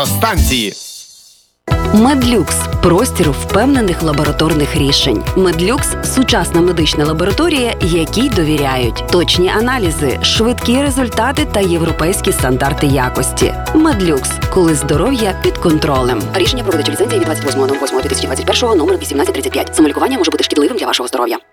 станції. Медлюкс – простір впевнених лабораторних рішень. Медлюкс – сучасна медична лабораторія, якій довіряють. Точні аналізи, швидкі результати та європейські стандарти якості. Медлюкс – коли здоров'я під контролем. Рішення про видачу ліцензії від 28.08.2021 номер 1835. Самолікування може бути шкідливим для вашого здоров'я.